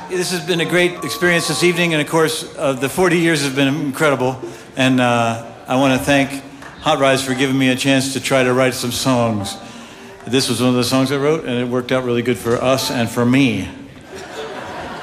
this has been a great experience this evening, and of course, the 40 years have been incredible. And I want to thank Hot Rize for giving me a chance to try to write some songs. This was one of the songs I wrote, and it worked out really good for us and for me.